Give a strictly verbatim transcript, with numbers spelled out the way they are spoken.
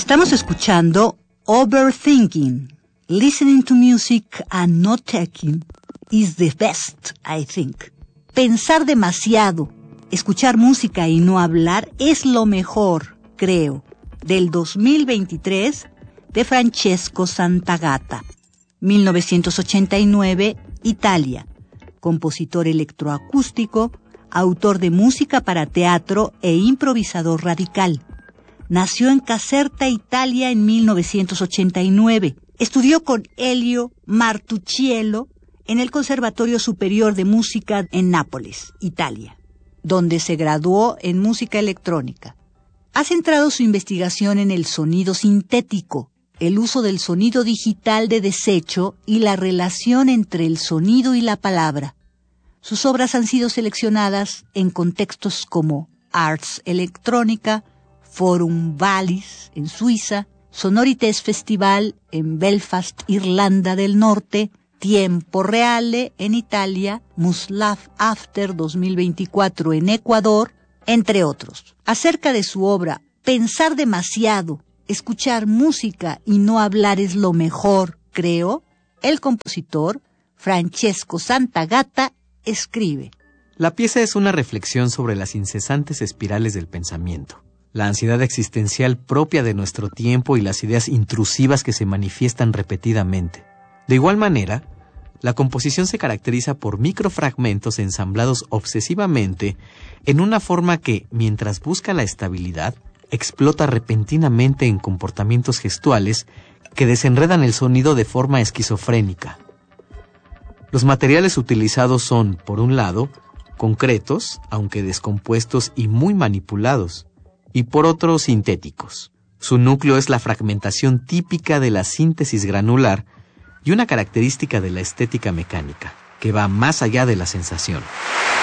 Estamos escuchando Overthinking. Listening to music and not talking is the best, I think. Pensar demasiado, escuchar música y no hablar es lo mejor, creo. Del dos mil veintitrés, de Francesco Santagata. mil novecientos ochenta y nueve, Italia. Compositor electroacústico, autor de música para teatro e improvisador radical. Nació en Caserta, Italia, en mil novecientos ochenta y nueve. Estudió con Elio Martucciello en el Conservatorio Superior de Música en Nápoles, Italia, donde se graduó en música electrónica. Ha centrado su investigación en el sonido sintético, el uso del sonido digital de desecho y la relación entre el sonido y la palabra. Sus obras han sido seleccionadas en contextos como Arts Electrónica, Forum Wallis en Suiza, Sonorites Festival en Belfast, Irlanda del Norte, Tiempo Reale en Italia, Muslav After dos mil veinticuatro en Ecuador, entre otros. Acerca de su obra, Pensar demasiado, escuchar música y no hablar es lo mejor, creo, el compositor Francesco Santagata escribe. La pieza es una reflexión sobre las incesantes espirales del pensamiento, la ansiedad existencial propia de nuestro tiempo y las ideas intrusivas que se manifiestan repetidamente. De igual manera, la composición se caracteriza por microfragmentos ensamblados obsesivamente en una forma que, mientras busca la estabilidad, explota repentinamente en comportamientos gestuales que desenredan el sonido de forma esquizofrénica. Los materiales utilizados son, por un lado, concretos, aunque descompuestos y muy manipulados, y por otro, sintéticos. Su núcleo es la fragmentación típica de la síntesis granular y una característica de la estética mecánica, que va más allá de la sensación.